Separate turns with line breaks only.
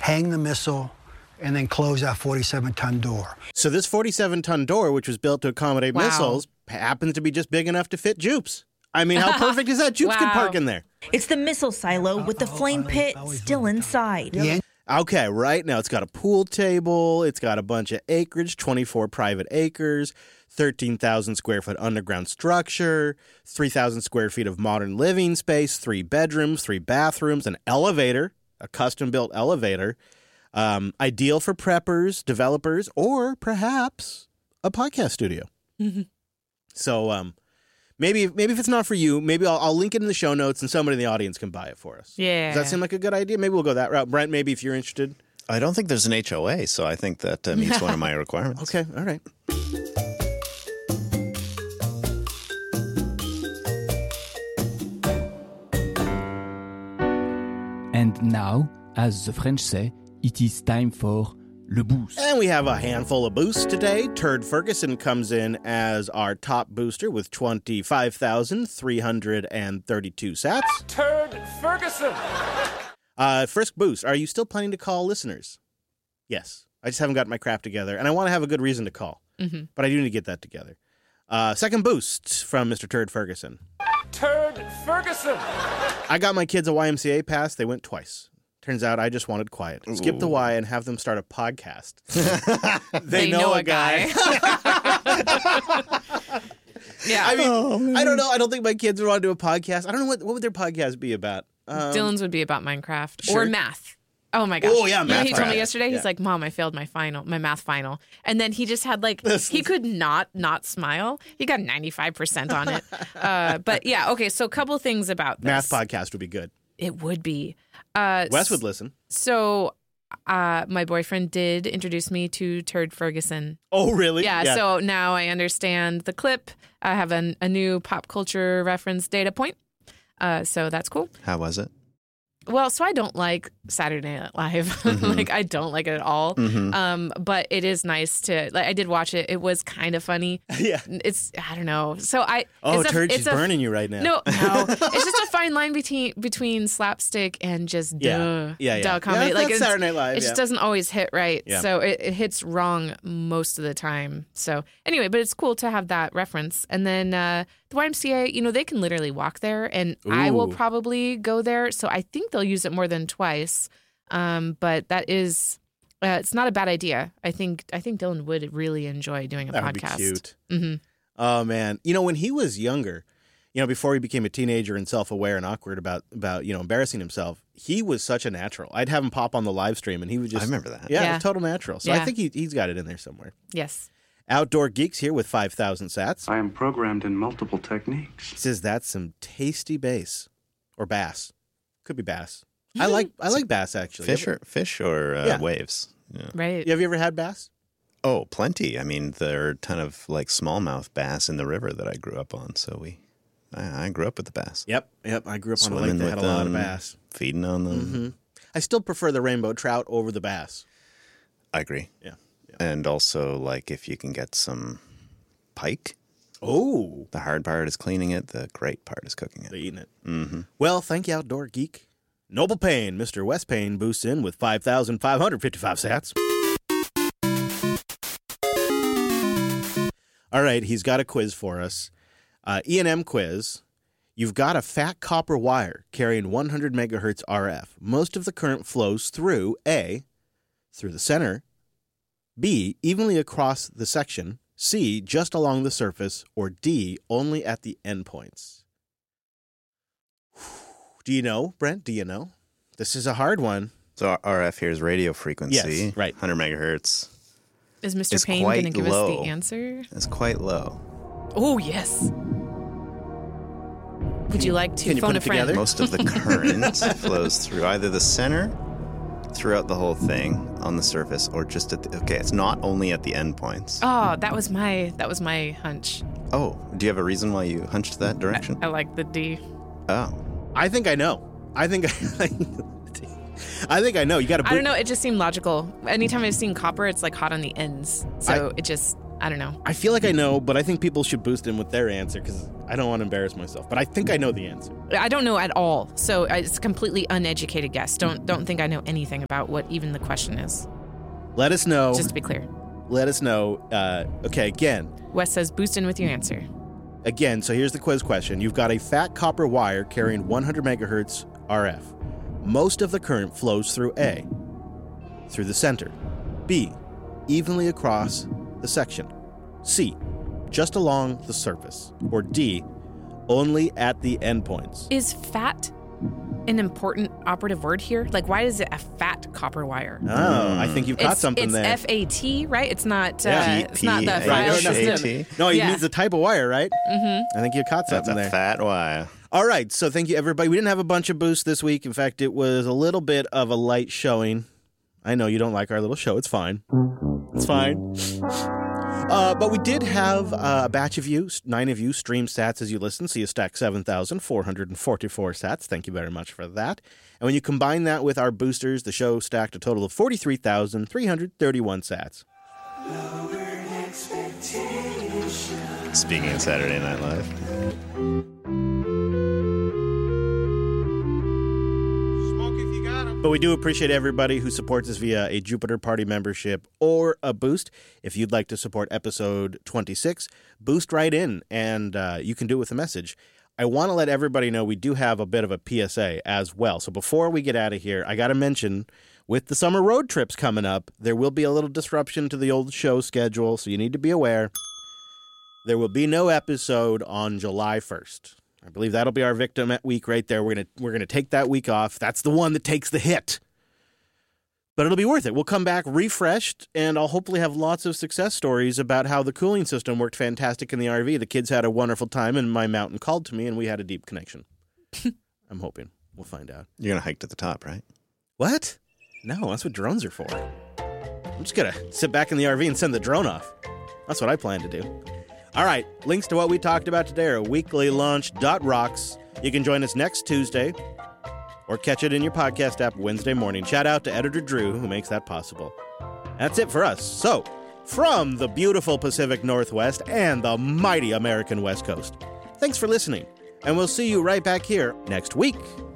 hang the missile, and then close that 47-ton door.
So this 47-ton door, which was built to accommodate missiles, happens to be just big enough to fit Jupes. I mean, how perfect is that? Jupes can park in there.
It's the missile silo with the flame pit still inside.
Yeah.
Okay, right now it's got a pool table, it's got a bunch of acreage, 24 private acres, 13,000 square foot underground structure, 3,000 square feet of modern living space, 3 bedrooms, 3 bathrooms, an elevator, a custom-built elevator, ideal for preppers, developers, or perhaps a podcast studio. Mm-hmm. So maybe if it's not for you, maybe I'll link it in the show notes and somebody in the audience can buy it for us.
Yeah.
Does that seem like a good idea? Maybe we'll go that route. Brent, maybe if you're interested.
I don't think there's an HOA, so I think that meets one of my requirements.
Okay, all right.
And now, as the French say, it is time for Le Boost.
And we have a handful of boosts today. Turd Ferguson comes in as our top booster with 25,332 sats.
Turd Ferguson!
First boost, are you still planning to call listeners? Yes. I just haven't got my crap together, and I want to have a good reason to call. Mm-hmm. But I do need to get that together. Second boost from Mr. Turd Ferguson.
Turd Ferguson!
I got my kids a YMCA pass. They went twice. Turns out I just wanted quiet.
Ooh.
Skip the Y and have them start a podcast. they know a guy.
Yeah.
I mean, I don't know. I don't think my kids would want to do a podcast. I don't know what would their podcast be about.
Dylan's would be about Minecraft
sure.
or math. Oh my gosh.
Oh yeah, math.
He told me yesterday, he's like, Mom, I failed my math final. And then he just had he could not smile. He got 95% on it. But yeah, okay, so a couple things about this.
Math podcast would be good.
It would be.
Wes would listen.
So my boyfriend did introduce me to Turd Ferguson.
Oh, really?
Yeah, so now I understand the clip. I have a new pop culture reference data point. So that's cool.
How was it?
Well, so I don't like Saturday Night Live.
Mm-hmm.
I don't like it at all.
Mm-hmm.
But it is nice to, I did watch it. It was kind of funny.
Yeah.
I don't know. So
Turd, she's burning you right now.
No. It's just a fine line between slapstick and just duh comedy.
Yeah, that's Saturday Night Live.
It just doesn't always hit right.
Yeah.
So it hits wrong most of the time. So anyway, but it's cool to have that reference. And then the YMCA, they can literally walk there, and I will probably go there. So I think they'll use it more than twice. But that is, it's not a bad idea. I think Dylan would really enjoy doing a podcast.
That would be cute.
Mm-hmm.
Oh man, when he was younger, before he became a teenager and self-aware and awkward about embarrassing himself, he was such a natural. I'd have him pop on the live stream, and he would just.
I remember that.
Yeah, a total natural. So I think he's got it in there somewhere.
Yes.
Outdoor Geeks here with 5,000 sats.
I am programmed in multiple techniques.
Says that's some tasty bass or bass. Could be bass. I like bass actually.
Fish or waves. Yeah.
Right.
Have you ever had bass?
Oh, plenty. I mean, there are a ton of smallmouth bass in the river that I grew up on. So I grew up with the bass.
Yep. I grew up on a lake that had a lot of bass.
Feeding on them.
Mm-hmm. I still prefer the rainbow trout over the bass.
I agree.
Yeah.
And also, if you can get some pike.
Oh.
The hard part is cleaning it. The great part is cooking it.
Eating it.
Mm-hmm.
Well, thank you, Outdoor Geek. Noble Payne, Mr. Wes Payne, boosts in with 5,555 sats. All right, he's got a quiz for us. E&M quiz. You've got a fat copper wire carrying 100 megahertz RF. Most of the current flows through A, through the center, B, evenly across the section, C, just along the surface, or D, only at the endpoints. Do you know, Brent? Do you know? This is a hard one.
So RF here is radio frequency.
Yes, right.
100 megahertz.
Is Mr. Payne going to give us the answer?
It's quite low.
Oh, yes. Would you like to phone a friend?
Together?
Most of the current flows through either the center, throughout the whole thing on the surface, or just at the... Okay, it's not only at the endpoints.
Oh, that was my hunch.
Oh, do you have a reason why you hunched that direction?
I like the D.
Oh.
I think I know. I think I know. You got to.
I don't know. It just seemed logical. Anytime I've seen copper, it's like hot on the ends. So I don't know.
I feel like I know, but I think people should boost in with their answer because I don't want to embarrass myself. But I think I know the answer.
I don't know at all. So it's a completely uneducated guess. Don't think I know anything about what even the question is.
Let us know.
Just to be clear.
Let us know. Okay, again.
Wes says boost in with your answer.
Again, so here's the quiz question. You've got a fat copper wire carrying 100 megahertz RF. Most of the current flows through A, through the center. B, evenly across the section. C, just along the surface. Or D, only at the endpoints.
Is fat an important operative word here? Like, why is it a fat copper wire?
Oh, I think you've caught something there.
It's FAT, right? It's not.
Yeah.
It's not the
Right,
file system.
No, he
Yeah.
means the type of wire, right? Mm-hmm. I think you caught
That's
something
a
there.
fat wire.
All right, so thank you, everybody. We didn't have a bunch of boosts this week. In fact, it was a little bit of a light showing. I know you don't like our little show. It's fine. It's fine. But we did have a batch of you, 9 of you, stream sats as you listen. So you stacked 7,444 sats. Thank you very much for that. And when you combine that with our boosters, the show stacked a total of 43,331 sats.
Speaking of Saturday Night Live.
But we do appreciate everybody who supports us via a Jupiter Party membership or a boost. If you'd like to support episode 26, boost right in, and you can do it with a message. I want to let everybody know we do have a bit of a PSA as well. So before we get out of here, I got to mention, with the summer road trips coming up, there will be a little disruption to the old show schedule, so you need to be aware. There will be no episode on July 1st. I believe that'll be our victim week right there. We're gonna take that week off. That's the one that takes the hit. But it'll be worth it. We'll come back refreshed, and I'll hopefully have lots of success stories about how the cooling system worked fantastic in the RV. The kids had a wonderful time, and my mountain called to me, and we had a deep connection. I'm hoping. We'll find out.
You're going to hike to the top, right?
What? No, that's what drones are for. I'm just going to sit back in the RV and send the drone off. That's what I plan to do. All right, links to what we talked about today are weeklylaunch.rocks. You can join us next Tuesday or catch it in your podcast app Wednesday morning. Shout out to editor Drew, who makes that possible. That's it for us. So, from the beautiful Pacific Northwest and the mighty American West Coast, thanks for listening, and we'll see you right back here next week.